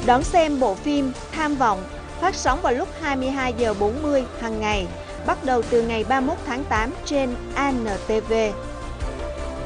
Đón xem bộ phim Tham vọng phát sóng vào lúc 22 giờ 40 hàng ngày, bắt đầu từ ngày 31 tháng 8 trên ANTV.